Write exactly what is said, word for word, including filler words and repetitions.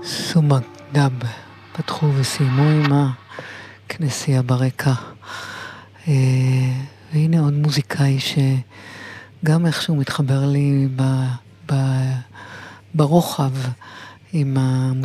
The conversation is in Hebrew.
סומק דאב פתחו וסיימו עם הכנסייה ברקע. והנה עוד מוזיקאי שגם איכשהו מתחבר לי ב, ב, ברוחב עם המוזיקה